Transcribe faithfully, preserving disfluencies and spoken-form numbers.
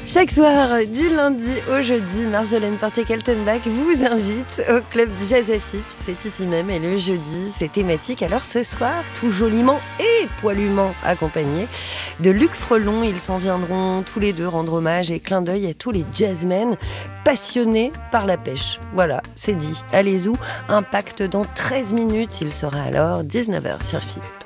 Chaque soir, du lundi au jeudi, Marjolaine Portier-Kaltenbach vous invite au club Jazz à Fips. C'est ici même et le jeudi, c'est thématique. Alors ce soir, tout joliment et poilument accompagné de Luc Frelon, ils s'en viendront tous les deux rendre hommage et clin d'œil à tous les jazzmen passionnés par la pêche. Voilà, c'est dit. Allez-y, impact dans treize minutes. Il sera alors dix-neuf heures sur Fips.